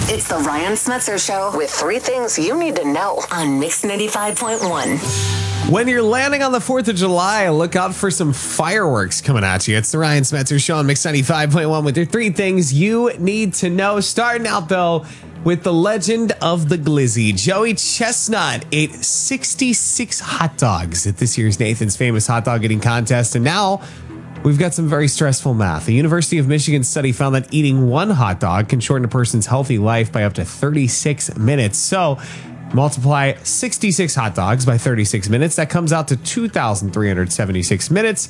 It's the Ryan Smetzer Show with 3 things you need to know on Mix 95.1. When you're landing on the 4th of July, look out for some fireworks coming at you. It's the Ryan Smetzer Show on Mix 95.1 with your 3 things you need to know. Starting out, though, with the legend of the glizzy. Joey Chestnut ate 66 hot dogs at this year's Nathan's Famous Hot Dog Eating Contest, and now we've got some very stressful math. A University of Michigan study found that eating one hot dog can shorten a person's healthy life by up to 36 minutes. So multiply 66 hot dogs by 36 minutes. That comes out to 2,376 minutes,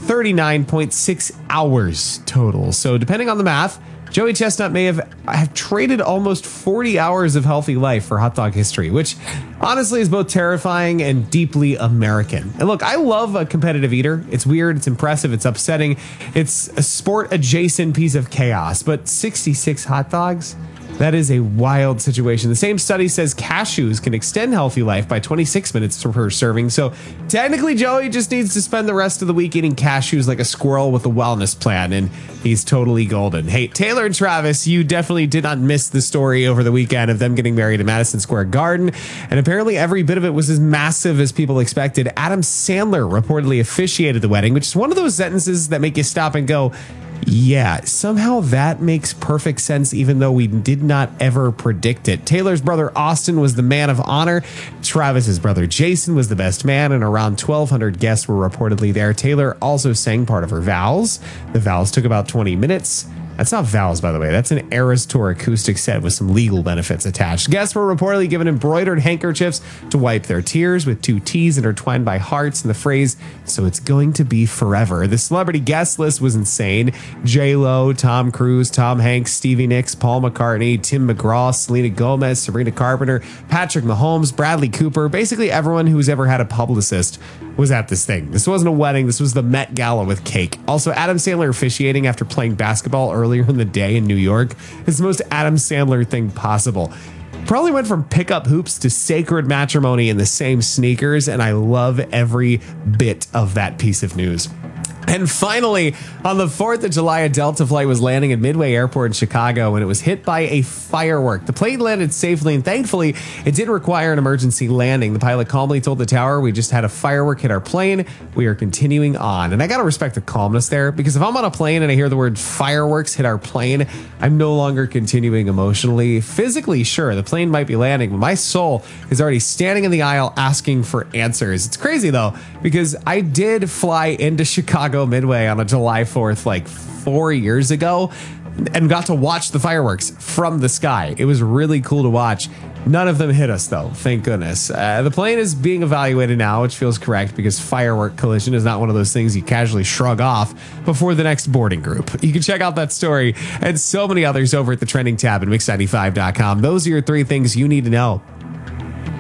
39.6 hours total. So depending on the math, Joey Chestnut may have traded almost 40 hours of healthy life for hot dog history, which honestly is both terrifying and deeply American. And look, I love a competitive eater. It's weird, it's impressive, it's upsetting. It's a sport-adjacent piece of chaos. But 66 hot dogs? That is a wild situation. The same study says cashews can extend healthy life by 26 minutes per serving. So technically, Joey just needs to spend the rest of the week eating cashews like a squirrel with a wellness plan, and he's totally golden. Hey, Taylor and Travis, you definitely did not miss the story over the weekend of them getting married at Madison Square Garden. And apparently every bit of it was as massive as people expected. Adam Sandler reportedly officiated the wedding, which is one of those sentences that make you stop and go, yeah, somehow that makes perfect sense, even though we did not ever predict it. Taylor's brother Austin was the man of honor. Travis's brother Jason was the best man, and around 1,200 guests were reportedly there. Taylor also sang part of her vows. The vows took about 20 minutes. That's not vows, by the way. That's an Eras Tour acoustic set with some legal benefits attached. Guests were reportedly given embroidered handkerchiefs to wipe their tears with 2 T's intertwined by hearts and the phrase, "So it's going to be forever." The celebrity guest list was insane. J-Lo, Tom Cruise, Tom Hanks, Stevie Nicks, Paul McCartney, Tim McGraw, Selena Gomez, Sabrina Carpenter, Patrick Mahomes, Bradley Cooper. Basically everyone who's ever had a publicist was at this thing. This wasn't a wedding. This was the Met Gala with cake. Also, Adam Sandler officiating after playing basketball earlier in the day in New York is the most Adam Sandler thing possible. Probably went from pickup hoops to sacred matrimony in the same sneakers, and I love every bit of that piece of news. And finally, on the 4th of July, a Delta flight was landing at Midway Airport in Chicago when it was hit by a firework. The plane landed safely, and thankfully, it did require an emergency landing. The pilot calmly told the tower, "We just had a firework hit our plane. We are continuing on." And I got to respect the calmness there, because if I'm on a plane and I hear the word fireworks hit our plane, I'm no longer continuing emotionally. Physically, sure, the plane might be landing, but my soul is already standing in the aisle asking for answers. It's crazy, though, because I did fly into Chicago Midway on a July 4th like 4 years ago and got to watch the fireworks from the sky. It was really cool to watch. None of them hit us, though, thank goodness. The plane is being evaluated now, which feels correct, because firework collision is not one of those things you casually shrug off before the next boarding group. You can check out that story and so many others over at the trending tab at Mix95.com. Those are your 3 things you need to know.